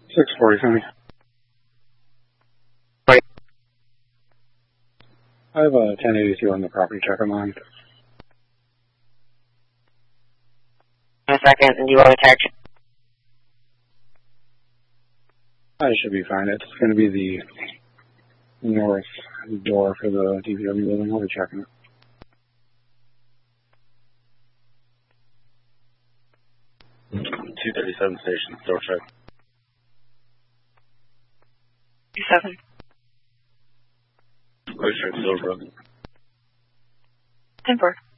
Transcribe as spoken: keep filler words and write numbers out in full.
six forty, Sonny. Right. I have a ten eighty-two on the property checker line. In a second, and you want to text? I should be fine. It's going to be the north door for the D P W building. I'll be checking it. two thirty-seven station, door check. two seven. Close check, door broken. ten four.